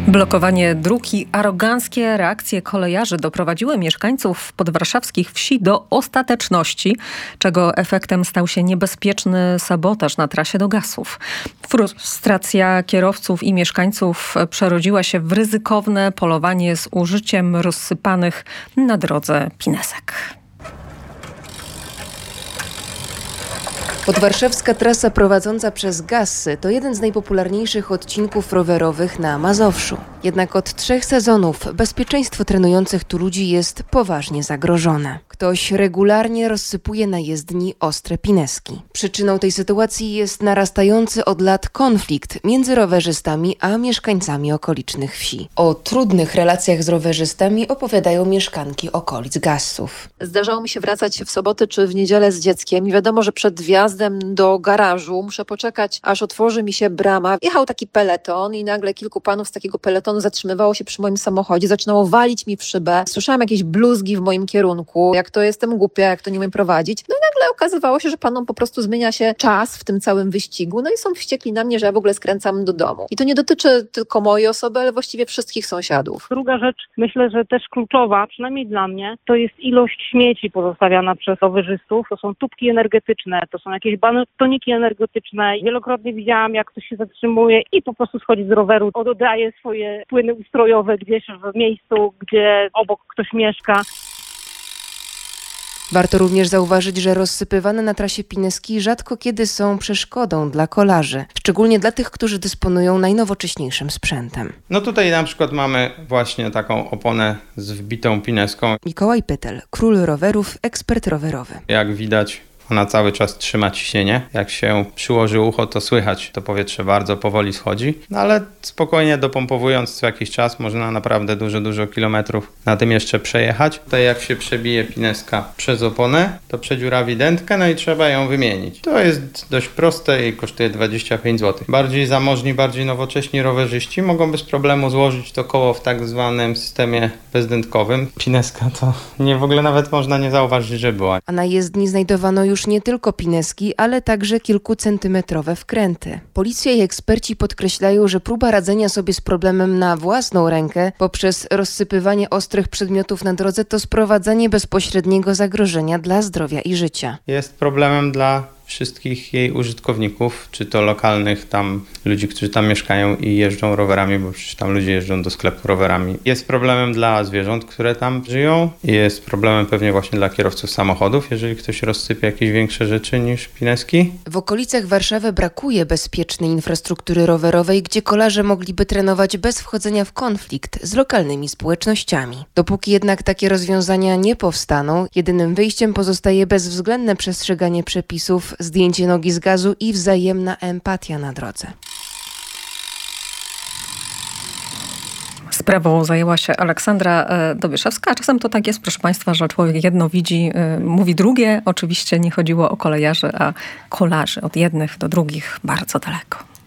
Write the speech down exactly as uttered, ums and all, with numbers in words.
Blokowanie dróg i aroganckie reakcje kolejarzy doprowadziły mieszkańców podwarszawskich wsi do ostateczności, czego efektem stał się niebezpieczny sabotaż na trasie do Gasów. Frustracja kierowców i mieszkańców przerodziła się w ryzykowne polowanie z użyciem rozsypanych na drodze pinesek. Podwarszawska trasa prowadząca przez Gassy to jeden z najpopularniejszych odcinków rowerowych na Mazowszu. Jednak od trzech sezonów bezpieczeństwo trenujących tu ludzi jest poważnie zagrożone. Ktoś regularnie rozsypuje na jezdni ostre pineski. Przyczyną tej sytuacji jest narastający od lat konflikt między rowerzystami a mieszkańcami okolicznych wsi. O trudnych relacjach z rowerzystami opowiadają mieszkanki okolic Gassów. Zdarzało mi się wracać w soboty czy w niedzielę z dzieckiem i wiadomo, że przed wjazdem do garażu muszę poczekać, aż otworzy mi się brama. Jechał taki peleton i nagle kilku panów z takiego peletonu zatrzymywało się przy moim samochodzie, zaczynało walić mi w szybę. Słyszałam jakieś bluzgi w moim kierunku, jak to jestem głupia, jak to nie umiem prowadzić. No i nagle okazywało się, że panom po prostu zmienia się czas w tym całym wyścigu, no i są wściekli na mnie, że ja w ogóle skręcam do domu. I to nie dotyczy tylko mojej osoby, ale właściwie wszystkich sąsiadów. Druga rzecz, myślę, że też kluczowa, przynajmniej dla mnie, to jest ilość śmieci pozostawiana przez rowerzystów. To są tubki energetyczne, to są jakieś batoniki energetyczne. Wielokrotnie widziałam, jak ktoś się zatrzymuje i po prostu schodzi z roweru, oddaje swoje płyny ustrojowe gdzieś w miejscu, gdzie obok ktoś mieszka. Warto również zauważyć, że rozsypywane na trasie pineski rzadko kiedy są przeszkodą dla kolarzy, szczególnie dla tych, którzy dysponują najnowocześniejszym sprzętem. No tutaj na przykład mamy właśnie taką oponę z wbitą pineską. Mikołaj Pytel, król rowerów, ekspert rowerowy. Jak widać, ona cały czas trzyma ciśnienie. Jak się przyłoży ucho, to słychać, to powietrze bardzo powoli schodzi. No ale spokojnie dopompowując co jakiś czas można naprawdę dużo, dużo kilometrów na tym jeszcze przejechać. Tutaj jak się przebije pineska przez oponę, to przedziurawi dętkę, no i trzeba ją wymienić. To jest dość proste i kosztuje dwadzieścia pięć złotych. Bardziej zamożni, bardziej nowocześni rowerzyści mogą bez problemu złożyć to koło w tak zwanym systemie bezdętkowym. Pineska to nie w ogóle nawet można nie zauważyć, że była. A na jezdni znajdowano już nie tylko pineski, ale także kilkucentymetrowe wkręty. Policja i eksperci podkreślają, że próba radzenia sobie z problemem na własną rękę poprzez rozsypywanie ostrych przedmiotów na drodze to sprowadzanie bezpośredniego zagrożenia dla zdrowia i życia. Jest problemem dla wszystkich jej użytkowników, czy to lokalnych tam ludzi, którzy tam mieszkają i jeżdżą rowerami, bo przecież tam ludzie jeżdżą do sklepu rowerami. Jest problemem dla zwierząt, które tam żyją. Jest problemem pewnie właśnie dla kierowców samochodów, jeżeli ktoś rozsypie jakieś większe rzeczy niż pineski. W okolicach Warszawy brakuje bezpiecznej infrastruktury rowerowej, gdzie kolarze mogliby trenować bez wchodzenia w konflikt z lokalnymi społecznościami. Dopóki jednak takie rozwiązania nie powstaną, jedynym wyjściem pozostaje bezwzględne przestrzeganie przepisów, zdjęcie nogi z gazu i wzajemna empatia na drodze. Sprawą zajęła się Aleksandra Dobieszewska. Czasem to tak jest, proszę Państwa, że człowiek jedno widzi, mówi drugie. Oczywiście nie chodziło o kolejarzy, a kolarzy. Od jednych do drugich bardzo daleko.